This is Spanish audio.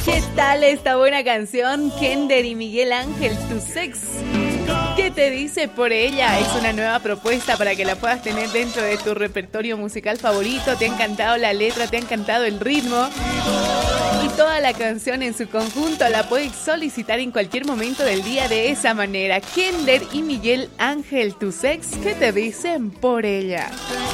¿Qué tal esta buena canción? Kender y Miguel Ángel, Tu Sex. ¿Qué te dice por ella? Es una nueva propuesta para que la puedas tener dentro de tu repertorio musical favorito. ¿Te ha encantado la letra? ¿Te ha encantado el ritmo? Y toda la canción en su conjunto la puedes solicitar en cualquier momento del día de esa manera. Kender y Miguel Ángel, Tu Sex. ¿Qué te dicen por ella?